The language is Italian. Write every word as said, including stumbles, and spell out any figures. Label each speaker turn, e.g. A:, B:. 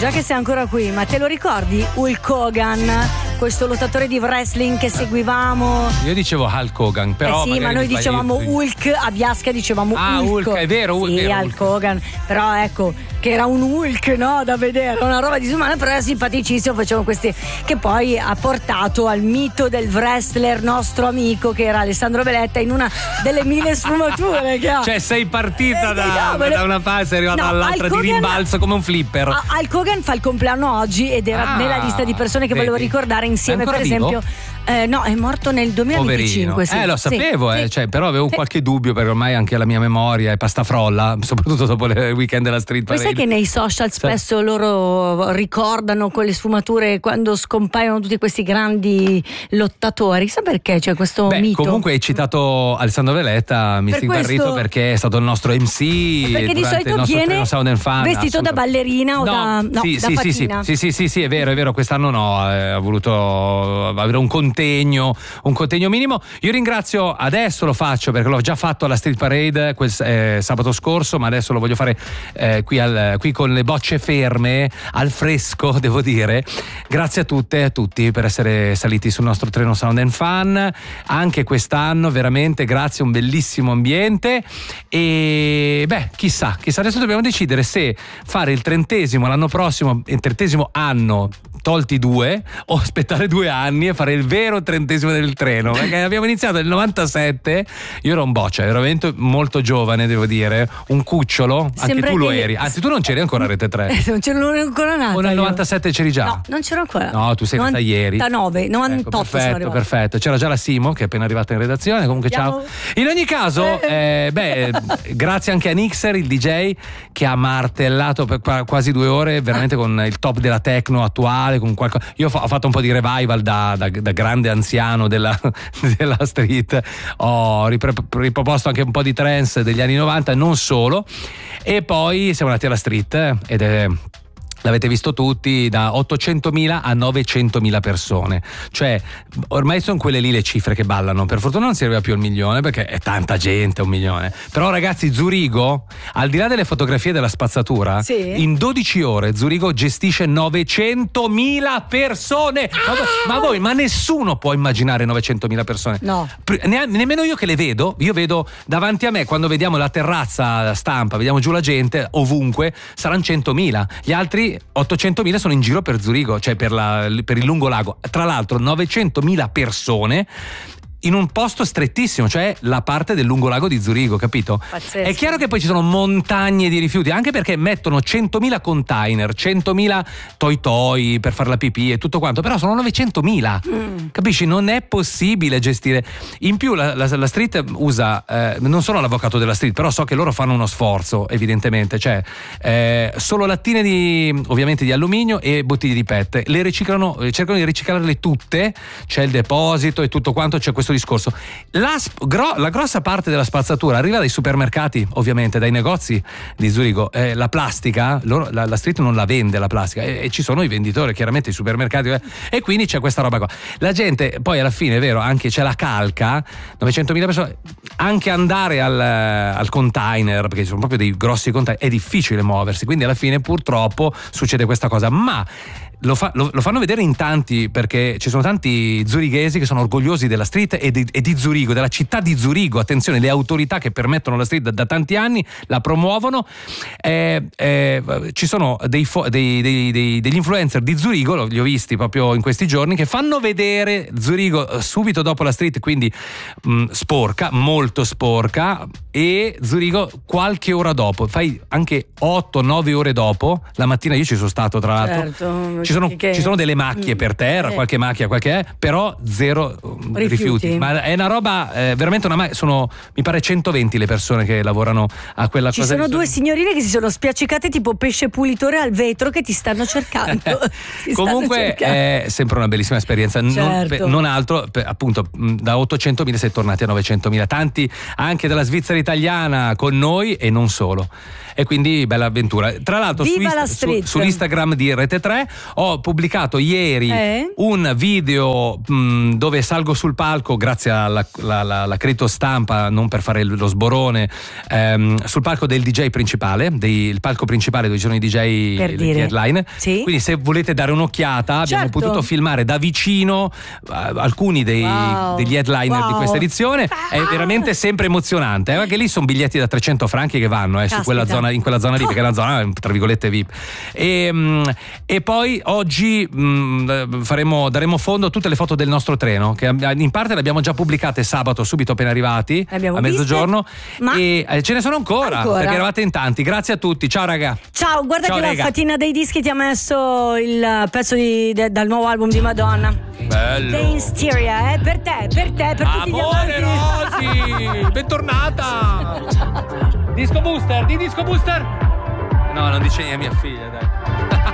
A: già che sei ancora qui, ma te lo ricordi Hulk Hogan, questo lottatore di wrestling che seguivamo?
B: Io dicevo Hulk Hogan, però
A: eh sì, ma noi dicevamo Hulk, a Biasca dicevamo
B: ah,
A: Hulk.
B: Hulk, è vero, Hulk.
A: Sì,
B: vero,
A: Hulk Hogan, però ecco che era un Hulk, no, da vedere, una roba disumana, però era simpaticissimo, facevamo questi, che poi ha portato al mito del wrestler nostro amico che era Alessandro Veletta in una delle mille sfumature che ha.
B: Cioè sei partita
A: eh,
B: da, no, da una parte, sei arrivata no, all'altra di rimbalzo come un flipper.
A: Hulk Hogan fa il compleanno oggi ed era ah, nella lista di persone che vedi. Volevo ricordare insieme, per
B: vivo?
A: esempio eh, no, è morto nel duemilaventicinque. Sì.
B: Eh, lo sapevo,
A: sì,
B: eh,
A: sì.
B: Cioè, però avevo sì. qualche dubbio perché ormai anche la mia memoria è pasta frolla, soprattutto dopo il weekend della Street Parade.
A: Poi sai che nei social spesso sì. loro ricordano quelle sfumature quando scompaiono tutti questi grandi lottatori. Sa perché c'è questo
B: Beh,
A: mito?
B: Comunque hai citato Alessandro Veletta, mi stai Barrito, perché è stato il nostro M C.
A: Perché di solito viene
B: fan,
A: vestito da ballerina o
B: no,
A: da, no,
B: sì,
A: da
B: sì,
A: fatina.
B: Sì, sì, sì, sì, è vero, è vero, quest'anno no, eh, ha voluto avere un contegno, un contegno minimo. Io ringrazio, adesso lo faccio perché l'ho già fatto alla Street Parade quel eh, sabato scorso, ma adesso lo voglio fare eh, qui, al, qui con le bocce ferme, al fresco, devo dire. Grazie a tutte e a tutti per essere saliti sul nostro treno Sound and Fun anche quest'anno, veramente grazie, un bellissimo ambiente. E beh, chissà, chissà, adesso dobbiamo decidere se fare il trentesimo l'anno prossimo, il trentesimo anno tolti due, o aspettare due anni e fare il vero trentesimo del treno, perché abbiamo iniziato nel novantasette, io ero un boccia, ero veramente molto giovane, devo dire, un cucciolo.
A: Sembra
B: anche tu lo
A: che...
B: eri, anzi tu non c'eri ancora a Rete tre.
A: Non c'ero ancora nata.
B: O nel novantasette c'eri già?
A: No, non c'ero ancora.
B: No, tu sei nata ieri.
A: novantanove, novantotto
B: ecco, perfetto,
A: sono
B: perfetto. C'era già la Simo che è appena arrivata in redazione, comunque ciao. ciao. In ogni caso, eh, beh, grazie anche a Nixer, il D J, che ha martellato per quasi due ore, veramente con il top della techno attuale, con qualcosa. Io ho fatto un po' di revival da, da, da grande anziano della, della street, ho riproposto anche un po' di trance degli anni novanta, non solo, e poi siamo andati alla street ed è... l'avete visto tutti, da ottocentomila a novecentomila persone, cioè ormai sono quelle lì le cifre che ballano. Per fortuna non si arriva più al milione perché è tanta gente, un milione, però ragazzi, Zurigo, al di là delle fotografie della spazzatura, sì. in dodici ore Zurigo gestisce novecentomila persone. ah! ma, ma voi, ma nessuno può immaginare novecentomila persone,
A: no,
B: ne, nemmeno io che le vedo. Io vedo davanti a me, quando vediamo la terrazza stampa, vediamo giù la gente ovunque, saranno centomila, gli altri ottocentomila sono in giro per Zurigo, cioè per, la, per il lungolago. Tra l'altro novecentomila persone in un posto strettissimo, cioè la parte del lungolago di Zurigo, capito?
A: Pazzesco.
B: È chiaro che poi ci sono montagne di rifiuti, anche perché mettono centomila container, centomila toi toi per fare la pipì e tutto quanto, però sono novecentomila, mm. capisci? Non è possibile gestire. In più la, la, la street usa, eh, non sono l'avvocato della street, però so che loro fanno uno sforzo, evidentemente, cioè eh, solo lattine di, ovviamente di alluminio e bottiglie di P E T, le riciclano, cercano di riciclarle tutte, c'è il deposito e tutto quanto, c'è questo discorso. La, gro, la grossa parte della spazzatura arriva dai supermercati, ovviamente, dai negozi di Zurigo. Eh, la plastica, loro, la, la street non la vende la plastica, e, e ci sono i venditori, chiaramente i supermercati, eh, e quindi c'è questa roba qua. La gente poi alla fine, è vero, anche c'è la calca, novecentomila persone, anche andare al, al container, perché ci sono proprio dei grossi container, è difficile muoversi, quindi alla fine purtroppo succede questa cosa, ma Lo, fa, lo, lo fanno vedere in tanti, perché ci sono tanti zurighesi che sono orgogliosi della street e di, e di Zurigo, della città di Zurigo. Attenzione, le autorità che permettono la street da, da tanti anni la promuovono. Eh, eh, ci sono dei, fo, dei, dei, dei, degli influencer di Zurigo, li ho visti proprio in questi giorni, che fanno vedere Zurigo subito dopo la street, quindi mh, sporca, molto sporca, e Zurigo qualche ora dopo, fai anche otto nove ore dopo, la mattina. Io ci sono stato, tra l'altro.
A: Certo.
B: Ci sono,
A: che...
B: ci sono delle macchie per terra,
A: eh.
B: qualche macchia, qualche però zero rifiuti. rifiuti. Ma è una roba, eh, veramente una sono, mi pare, centoventi le persone che lavorano a quella
A: ci
B: cosa.
A: Ci sono due signorine che si sono spiaccicate tipo pesce pulitore al vetro che ti stanno cercando. ti
B: Comunque
A: stanno cercando.
B: È sempre una bellissima esperienza.
A: Certo.
B: Non, per, non altro, per, appunto, da ottocentomila si è tornati a novecentomila, tanti anche della Svizzera italiana con noi e non solo. E quindi bella avventura. Tra l'altro su,
A: la
B: su,
A: street.
B: sull'Instagram di Rete tre Ho pubblicato ieri
A: eh?
B: un video mh, dove salgo sul palco grazie alla, la, la, la Creto Stampa, non per fare lo sborone, ehm, sul palco del D J principale, dei, il palco principale dove ci sono i D J,
A: per
B: le
A: dire.
B: headline.
A: Sì?
B: Quindi se volete dare un'occhiata, abbiamo
A: Certo.
B: potuto filmare da vicino uh, alcuni dei,
A: wow.
B: degli headliner
A: wow.
B: di questa edizione. È veramente sempre emozionante, eh? Anche lì sono biglietti da trecento franchi che vanno eh, su quella zona, in quella zona lì, perché è una zona tra virgolette V I P. E, mh, e poi oggi mh, faremo, daremo fondo a tutte le foto del nostro treno, che in parte le abbiamo già pubblicate sabato, subito appena arrivati,
A: abbiamo
B: a mezzogiorno,
A: viste, ma
B: e eh, ce ne sono ancora,
A: ancora,
B: perché eravate in tanti. Grazie a tutti, ciao raga.
A: Ciao, guarda
B: Ciao,
A: che
B: rega.
A: la fatina dei dischi ti ha messo il pezzo di, de, dal nuovo album di Madonna.
B: Bello.
A: The Hysteria, eh? Per te, per te, per tutti gli
B: Amore
A: amanti.
B: Rosy, bentornata. Disco Booster, di Disco Booster. No, non dice niente a mia figlia, dai.